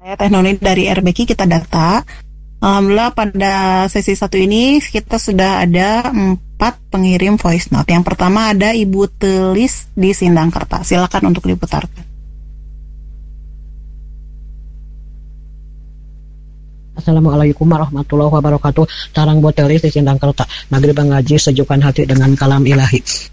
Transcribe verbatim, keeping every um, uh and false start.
Saya Teh Noni dari R B K Kita Data. Alhamdulillah pada sesi satu ini kita sudah ada empat pengirim voice note. Yang pertama ada Ibu Telis di Sindangkerta. Silakan untuk diputarkan. Assalamualaikum warahmatullahi wabarakatuh. Tarang Botelis di Sindangkerta. Maghrib mengaji sejukkan hati dengan kalam ilahi.